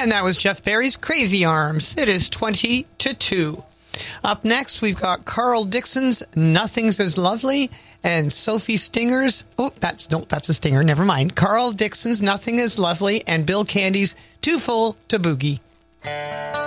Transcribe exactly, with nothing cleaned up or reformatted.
And that was Jeff Barry's Crazy Arms. It is twenty to two. Up next, we've got Carl Dixon's Nothing's as Lovely and Sophie Stinger's, oh, that's, no, that's a stinger, never mind. Carl Dixon's Nothing is Lovely and Bill Candy's Too Full to Boogie.